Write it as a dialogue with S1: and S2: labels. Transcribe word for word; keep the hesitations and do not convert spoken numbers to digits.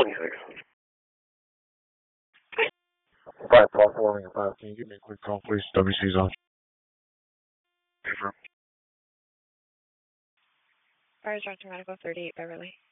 S1: twenty-six.
S2: five, four, four, ring five. Can you give me a quick call, please? W C's on.
S3: Fire Director Medical thirty-eight Beverly.